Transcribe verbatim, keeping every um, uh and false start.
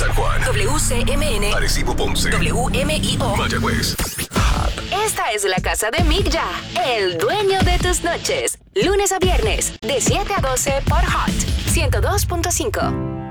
San Juan. W C M N. Arecibo, Ponce. W M I O. Mayagüez. Esta es la casa de Mick Ya, el dueño de tus noches. Lunes a viernes, de siete a doce por Hot ciento dos punto cinco.